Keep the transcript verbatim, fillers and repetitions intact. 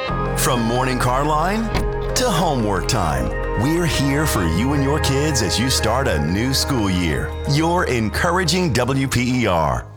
From morning car line to homework time, we're here for you and your kids as you start a new school year. You're encouraging W P E R.